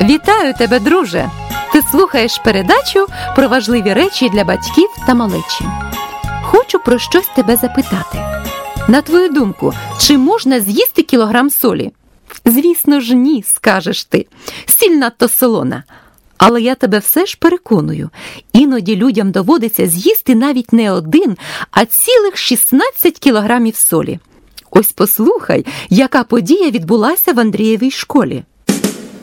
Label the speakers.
Speaker 1: Вітаю тебе, друже! Ти слухаєш передачу про важливі речі для батьків та малечі. Хочу про щось тебе запитати. На твою думку, чи можна з'їсти кілограм солі? Звісно ж ні, скажеш ти. Сіль надто солона. Але я тебе все ж переконую. Іноді людям доводиться з'їсти навіть не 1, а цілих 16 кілограмів солі. Ось послухай, яка подія відбулася в Андрієвій школі.